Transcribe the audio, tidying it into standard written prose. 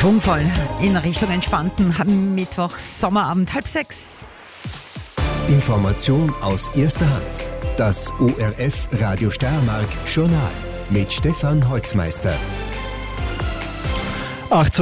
Schwungvoll in Richtung entspannten Mittwoch, Sommerabend, 5:30. Information aus erster Hand. Das ORF Radio Steiermark Journal mit Stefan Holzmeister. 18